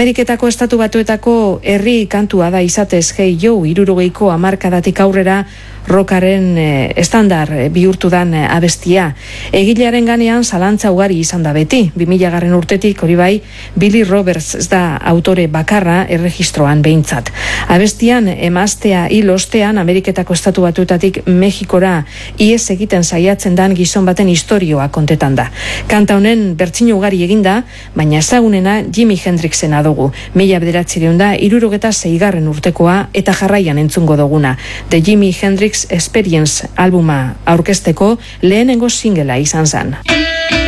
Ameriketako Estatu Batuetako herri kantua da izatez Hey Joe 60ko hamarkadatik aurrera rockaren estandar bihurtu dan abestia. Egilearen ganean zalantza ugari izan da beti. 2000 urtetik hori bai, Billy Roberts da autore bakarra erregistroan behintzat. Abestian emaztea hil ostean Ameriketako Estatu Batuetatik Mexikora ihes egiten saiatzen dan gizon baten istorioa kontetan da. Kanta honen bertsio ugari eginda, baina ezagunena Jimi Hendrixena dugu. 1966 urtekoa eta jarraian entzungo duguna. The Jimi Hendrix Experience albuma aurkezteko lehenengo singlea izan zen.